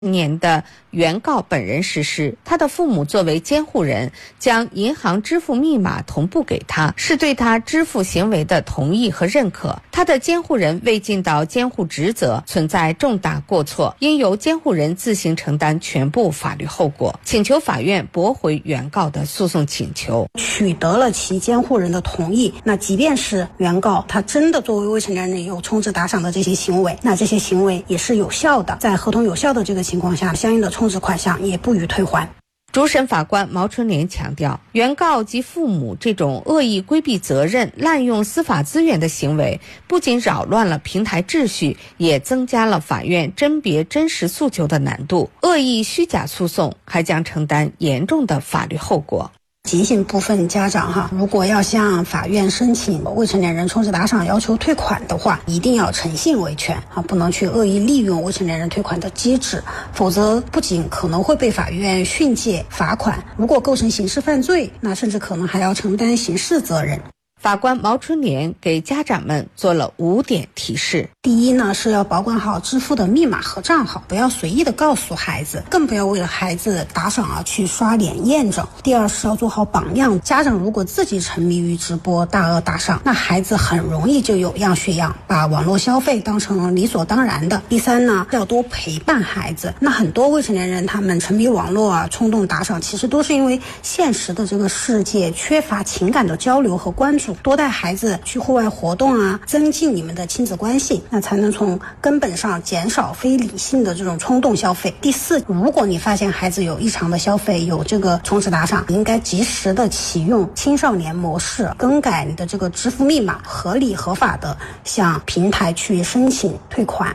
年的原告本人实施，他的父母作为监护人，将银行支付密码同步给他，是对他支付行为的同意和认可。他的监护人未尽到监护职责，存在重大过错，应由监护人自行承担全部法律后果，请求法院驳回原告的诉讼请求。 取得了其监护人的同意，那即便是原告他真的作为未成年人有充值打赏的这些行为，那这些行为也是有效的，在合同有效的这个情况下，相应的充值款项也不予退还。 主审法官毛春莲强调，原告及父母这种恶意规避责任、滥用司法资源的行为，不仅扰乱了平台秩序，也增加了法院甄别真实诉求的难度。恶意虚假诉讼还将承担严重的法律后果。 提醒部分家长如果要向法院申请未成年人充值打赏要求退款的话，一定要诚信维权不能去恶意利用未成年人退款的机制，否则不仅可能会被法院训诫罚款，如果构成刑事犯罪，那甚至可能还要承担刑事责任。 法官毛春莲给家长们做了5点提示。 第一呢，是要保管好支付的密码和账号，不要随意的告诉孩子，更不要为了孩子打赏去刷脸验证。第二是要做好榜样，家长如果自己沉迷于直播大额打赏，那孩子很容易就有样学样，把网络消费当成理所当然的。第三呢，要多陪伴孩子。那很多未成年人他们沉迷网络冲动打赏，其实都是因为现实的这个世界缺乏情感的交流和关注，多带孩子去户外活动增进你们的亲子关系，那才能从根本上减少非理性的这种冲动消费。第四，如果你发现孩子有异常的消费，有这个充值打赏，应该及时的启用青少年模式，更改你的这个支付密码，合理合法的向平台去申请退款。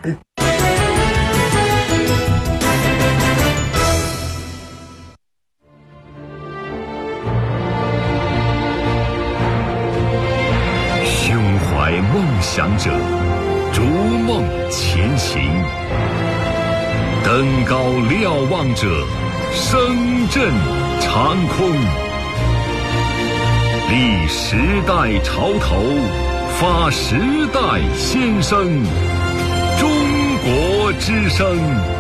梦想者逐梦前行，登高瞭望者声震长空，立时代潮头，发时代先声，中国之声。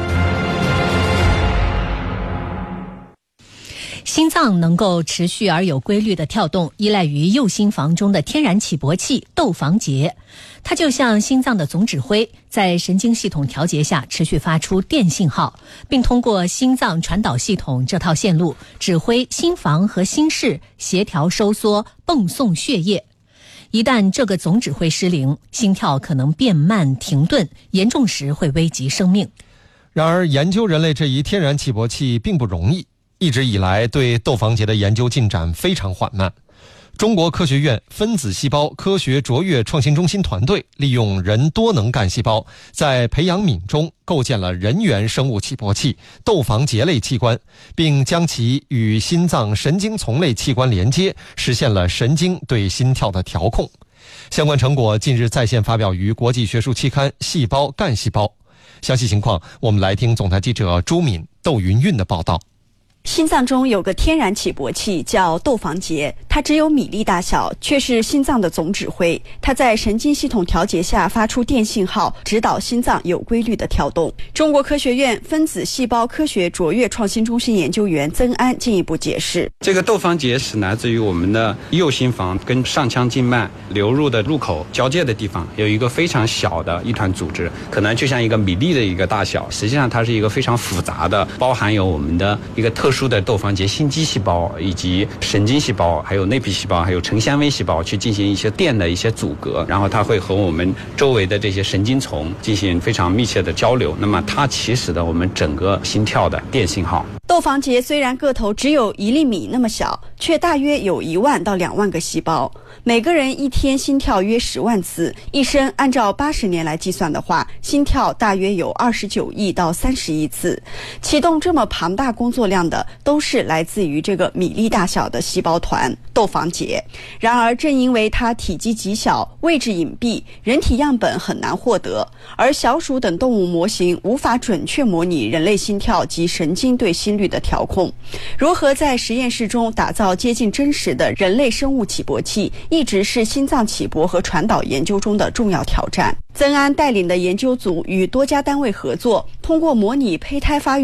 心脏能够持续而有规律的跳动，依赖于右心房中的天然起搏器窦房结。它就像心脏的总指挥，在神经系统调节下持续发出电信号，并通过心脏传导系统这套线路指挥心房和心室协调收缩泵送血液。一旦这个总指挥失灵，心跳可能变慢停顿，严重时会危及生命。 然而研究人类这一天然起搏器并不容易，一直以来对窦房结的研究进展非常缓慢。中国科学院分子细胞科学卓越创新中心团队利用人多能干细胞，在培养皿中构建了人源生物起搏器窦房结类器官，并将其与心脏神经丛类器官连接，实现了神经对心跳的调控。相关成果近日在线发表于国际学术期刊《细胞干细胞》。详细情况我们来听总台记者朱敏、窦云韵的报道。 心脏中有个天然起搏器叫窦房结，它只有米粒大小，却是心脏的总指挥。它在神经系统调节下发出电信号，指导心脏有规律的跳动。中国科学院分子细胞科学卓越创新中心研究员曾安进一步解释， 这个窦房结是来自于我们的右心房跟上腔静脉流入的入口交界的地方有一个非常小的一团组织，可能就像一个米粒的一个大小，实际上它是一个非常复杂的，包含有我们的一个特殊的窦房结心肌细胞，以及神经细胞，还有内皮细胞，还有成纤维细胞去进行一些电的一些阻隔，然后它会和我们周围的这些神经丛进行非常密切的交流，那么它起始的我们整个心跳的电信号。 窦房结虽然个头只有1厘米那么小，却大约有1万到2万个细胞，每个人一天心跳约10万次，一生按照80年来计算的话，心跳大约有29亿到30亿次。启动这么庞大工作量的都是来自于这个米粒大小的细胞团窦房结。然而正因为它体积极小，位置隐蔽，人体样本很难获得，而小鼠等动物模型无法准确模拟人类心跳及神经对心率的调控。如何在实验室中打造造接近真实的人类生物起搏器，一直是心脏起搏和传导研究中的重要挑战。曾安带领的研究组与多家单位合作，通过模拟胚胎发育